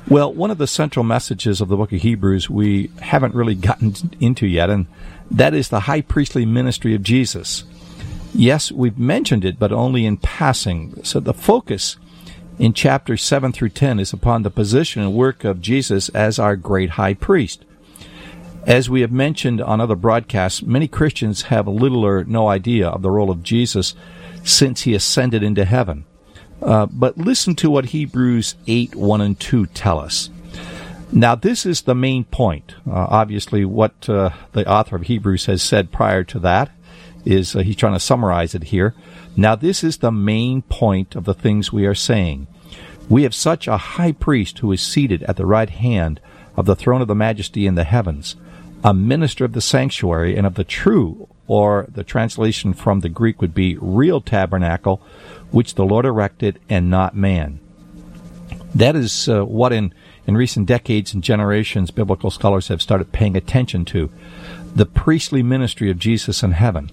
Well, one of the central messages of the book of Hebrews we haven't really gotten into yet, and that is the high priestly ministry of Jesus. Yes, we've mentioned it, but only in passing. So the focus in chapters 7 through 10 is upon the position and work of Jesus as our great high priest. As we have mentioned on other broadcasts, many Christians have little or no idea of the role of Jesus since he ascended into heaven. But listen to what Hebrews 8, 1 and 2 tell us. Now, this is the main point. Obviously, what the author of Hebrews has said prior to that is he's trying to summarize it here. Now, this is the main point of the things we are saying. We have such a high priest who is seated at the right hand of the throne of the majesty in the heavens, a minister of the sanctuary and of the true, or the translation from the Greek would be real tabernacle, which the Lord erected and not man. That is what in recent decades and generations biblical scholars have started paying attention to, the priestly ministry of Jesus in heaven.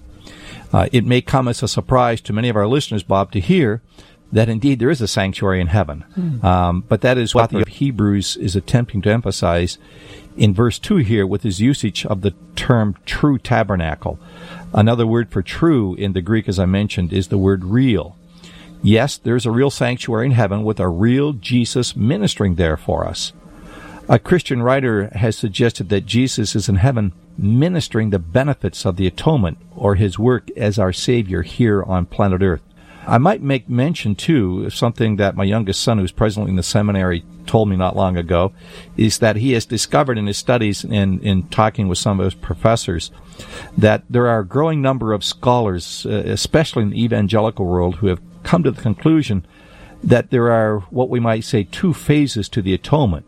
It may come as a surprise to many of our listeners, Bob, to hear that indeed there is a sanctuary in heaven. But that is what the author of Hebrews is attempting to emphasize in verse 2 here with his usage of the term true tabernacle. Another word for true in the Greek, as I mentioned, is the word real. Yes, there's a real sanctuary in heaven with a real Jesus ministering there for us. A Christian writer has suggested that Jesus is in heaven ministering the benefits of the atonement or his work as our Savior here on planet Earth. I might make mention, too, of something that my youngest son, who's presently in the seminary, told me not long ago, is that he has discovered in his studies and in talking with some of his professors that there are a growing number of scholars, especially in the evangelical world, who have come to the conclusion that there are what we might say two phases to the atonement.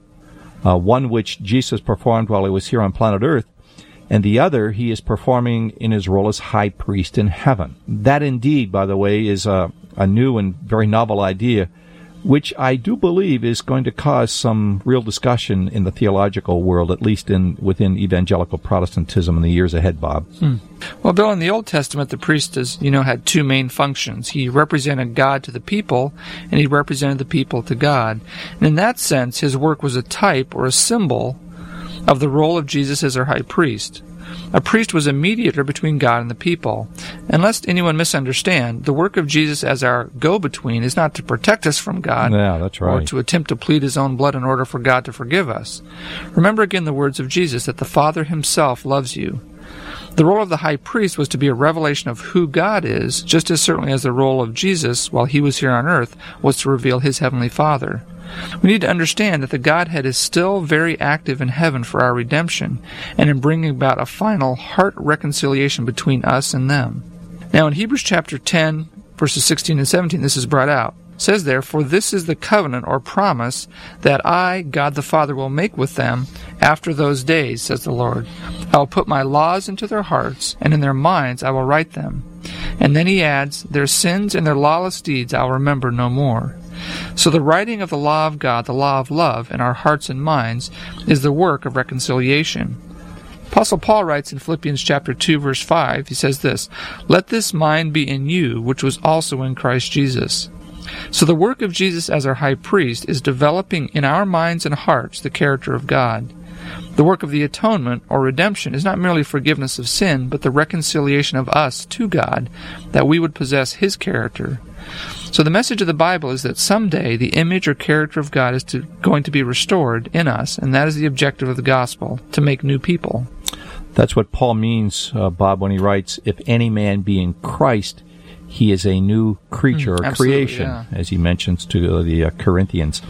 One which Jesus performed while he was here on planet Earth, and the other he is performing in his role as high priest in heaven. That indeed, by the way, is a new and very novel idea, which I do believe is going to cause some real discussion in the theological world, at least within evangelical Protestantism in the years ahead, Bob. Well, Bill, in the Old Testament, the priest, as you know, had two main functions. He represented God to the people, and he represented the people to God. And in that sense, his work was a type or a symbol of the role of Jesus as our high priest. A priest was a mediator between God and the people. And lest anyone misunderstand, the work of Jesus as our go-between is not to protect us from God, that's right, or to attempt to plead his own blood in order for God to forgive us. Remember again the words of Jesus, that the Father himself loves you. The role of the high priest was to be a revelation of who God is, just as certainly as the role of Jesus, while he was here on earth, was to reveal his heavenly Father. We need to understand that the Godhead is still very active in heaven for our redemption, and in bringing about a final heart reconciliation between us and them. Now in Hebrews chapter 10, verses 16 and 17, this is brought out. It says there, "For this is the covenant or promise that I, God the Father, will make with them after those days, says the Lord. I will put my laws into their hearts, and in their minds I will write them." And then he adds, "Their sins and their lawless deeds I will remember no more." So the writing of the law of God, the law of love, in our hearts and minds is the work of reconciliation. Apostle Paul writes in Philippians chapter 2, verse 5, he says this, "Let this mind be in you, which was also in Christ Jesus." So the work of Jesus as our high priest is developing in our minds and hearts the character of God. The work of the atonement, or redemption, is not merely forgiveness of sin, but the reconciliation of us to God, that we would possess his character. So the message of the Bible is that someday the image or character of God is going to be restored in us, and that is the objective of the gospel, to make new people. That's what Paul means, Bob, when he writes, "If any man be in Christ, he is a new creature or creation," as he mentions to the Corinthians.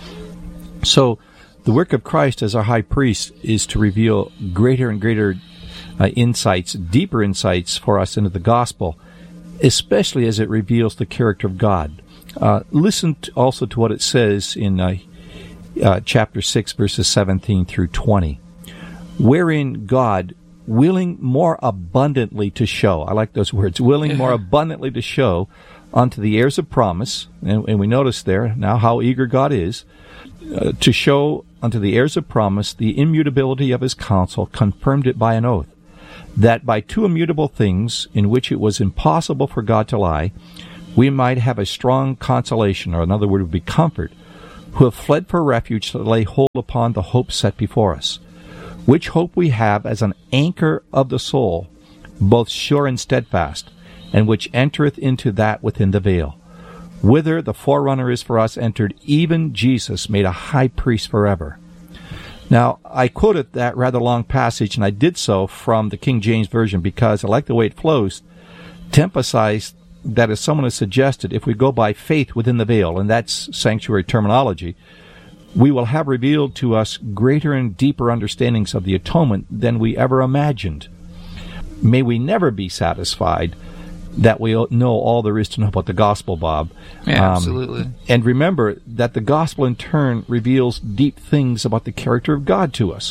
So the work of Christ as our high priest is to reveal greater and greater insights, deeper insights for us into the gospel, especially as it reveals the character of God. Listen also to what it says in chapter 6, verses 17 through 20, "Wherein God, willing more abundantly to show," I like those words, willing more abundantly to show unto the heirs of promise, and we notice there now how eager God is, to show unto the heirs of promise the immutability of his counsel, confirmed it by an oath, that by two immutable things, in which it was impossible for God to lie, we might have a strong consolation, or another word would be comfort, who have fled for refuge to lay hold upon the hope set before us, which hope we have as an anchor of the soul, both sure and steadfast, and which entereth into that within the veil, whither the forerunner is for us entered, even Jesus, made a high priest forever. Now, I quoted that rather long passage, and I did so from the King James Version because I like the way it flows to emphasize that, as someone has suggested, if we go by faith within the veil, and that's sanctuary terminology, we will have revealed to us greater and deeper understandings of the atonement than we ever imagined. May we never be satisfied that we know all there is to know about the gospel, Bob. Yeah, absolutely. And remember that the gospel in turn reveals deep things about the character of God to us.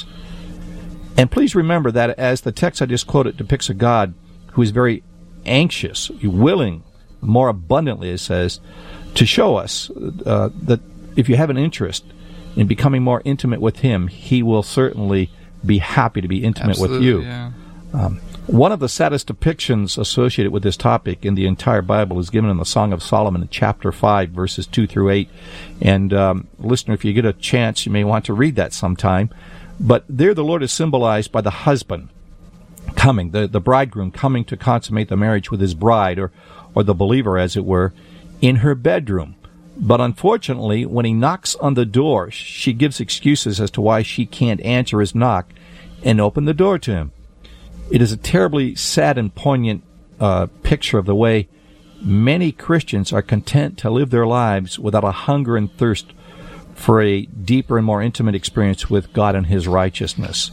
And please remember that as the text I just quoted depicts a God who is very anxious, willing, more abundantly, it says, to show us that if you have an interest in becoming more intimate with Him, He will certainly be happy to be intimate with you. Yeah. One of the saddest depictions associated with this topic in the entire Bible is given in the Song of Solomon in chapter 5, verses 2 through 8. And, listener, if you get a chance, you may want to read that sometime. But there the Lord is symbolized by the husband coming, the bridegroom coming to consummate the marriage with his bride, or the believer, as it were, in her bedroom. But unfortunately, when he knocks on the door, she gives excuses as to why she can't answer his knock and open the door to him. It is a terribly sad and poignant picture of the way many Christians are content to live their lives without a hunger and thirst for a deeper and more intimate experience with God and His righteousness.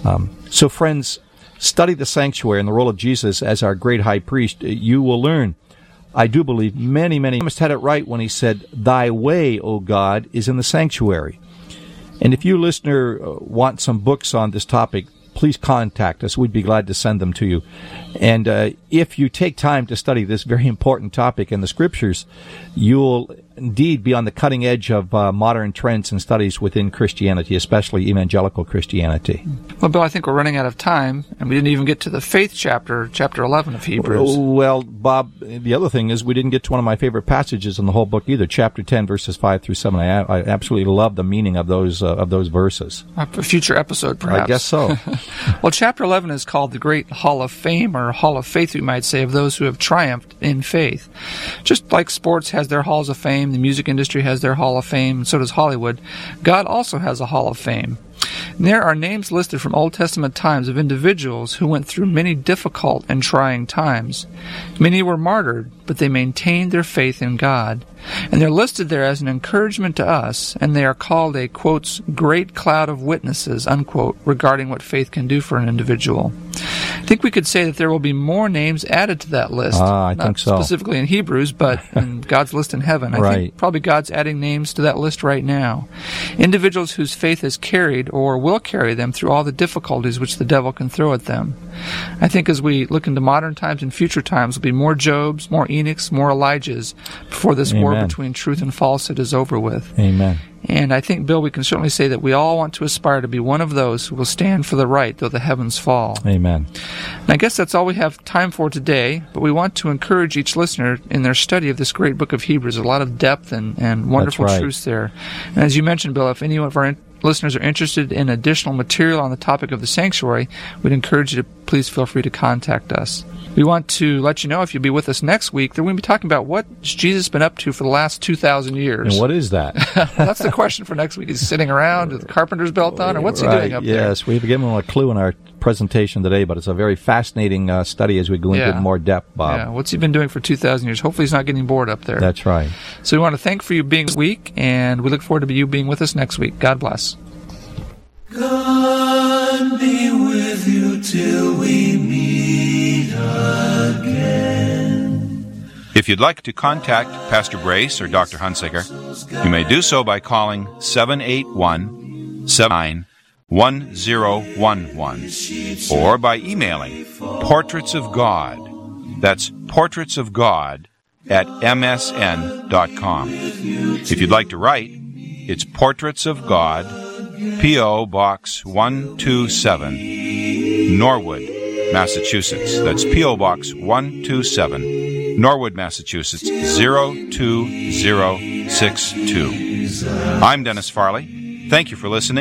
So, friends, study the sanctuary and the role of Jesus as our great high priest. You will learn, I do believe, many Psalmist had it right when he said, "Thy way, O God, is in the sanctuary." And if you, listener, want some books on this topic, please contact us. We'd be glad to send them to you. And if you take time to study this very important topic in the Scriptures, you'll indeed be on the cutting edge of modern trends and studies within Christianity, especially evangelical Christianity. Well, Bill, I think we're running out of time, and we didn't even get to the faith chapter 11 of Hebrews. Well, Bob, the other thing is we didn't get to one of my favorite passages in the whole book either, chapter 10, verses 5 through 7. I absolutely love the meaning of those verses. A future episode, perhaps. I guess so. Well, chapter 11 is called the Great Hall of Fame, or Hall of Faith, we might say, of those who have triumphed in faith. Just like sports has their halls of fame, the music industry has their Hall of Fame, and so does Hollywood, God also has a Hall of Fame. And there are names listed from Old Testament times of individuals who went through many difficult and trying times. Many were martyred, but they maintained their faith in God. And they're listed there as an encouragement to us, and they are called a, quotes, great cloud of witnesses, unquote, regarding what faith can do for an individual. I think we could say that there will be more names added to that list. I think so. Not specifically in Hebrews, but in God's list in heaven. I think probably God's adding names to that list right now. Individuals whose faith has carried or will carry them through all the difficulties which the devil can throw at them. I think as we look into modern times and future times, there'll be more Jobs, more Enochs, more Elijahs before this war between truth and falsehood is over with. Amen. And I think, Bill, we can certainly say that we all want to aspire to be one of those who will stand for the right, though the heavens fall. Amen. And I guess that's all we have time for today, but we want to encourage each listener in their study of this great book of Hebrews. There's a lot of depth and wonderful truths there. And as you mentioned, Bill, if any of our listeners are interested in additional material on the topic of the sanctuary, we'd encourage you to please feel free to contact us. We want to let you know, if you'll be with us next week, that we're going to be talking about what Jesus been up to for the last 2,000 years. And what is that? That's the question for next week. Is he sitting around with the carpenter's belt on, or what's he doing up there? Yes, we've given him a clue in our presentation today, but it's a very fascinating study as we go into more depth, Bob. Yeah, what's he been doing for 2,000 years? Hopefully he's not getting bored up there. That's right. So we want to thank for you being this week, and we look forward to you being with us next week. God bless. God be with you till we meet again. If you'd like to contact Pastor Brace or Dr. Hunsaker, you may do so by calling 781-79-1011 or by emailing Portraits of God. That's Portraits of God at msn.com. If you'd like to write, it's Portraits of God, P.O. Box 127, Norwood, Massachusetts. That's P.O. Box 127, Norwood, Massachusetts, 02062. I'm Dennis Farley. Thank you for listening.